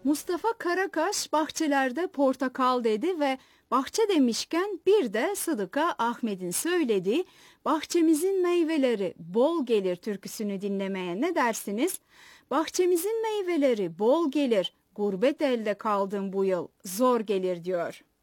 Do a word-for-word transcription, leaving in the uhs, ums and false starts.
Mustafa Karakaş bahçelerde portakal dedi ve bahçe demişken bir de Sıdıka Ahmet'in söylediği bahçemizin meyveleri bol gelir türküsünü dinlemeye ne dersiniz? Bahçemizin meyveleri bol gelir, gurbet elde kaldım bu yıl zor gelir diyor.